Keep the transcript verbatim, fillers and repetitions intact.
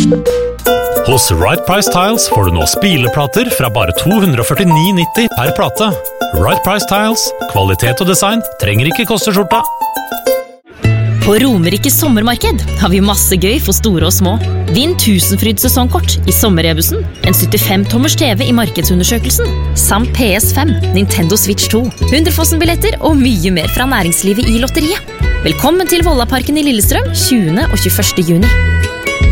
Hos Right Price Tiles får du nå spileplater fra bare to hundre førtini nitti per plate. Right Price Tiles, kvalitet og design trenger ikke koste skjorta. På Romerike sommermarked har vi masse gøy for store og små. Vinn Tusenfryd sesongkort i sommerrebusen, en syttifem tommers T V i markedsundersøkelsen, samt P S fem, Nintendo Switch to, hundrefossen-billetter og mye mer fra næringslivet i lotteriet. Velkommen til Vollaparken i Lillestrøm, tjuende og tjueførste juni.